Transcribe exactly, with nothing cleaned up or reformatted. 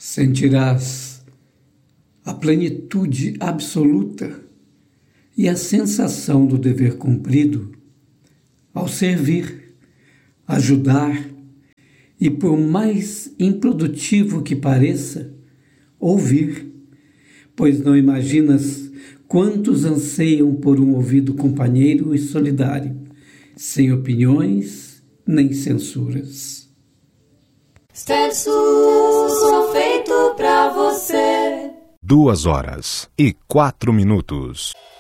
Sentirás a plenitude absoluta e a sensação do dever cumprido ao servir, ajudar e, por mais improdutivo que pareça, ouvir, pois não imaginas quantos anseiam por um ouvido companheiro e solidário, sem opiniões nem censuras. Stesso só feito pra você. Duas horas e quatro minutos.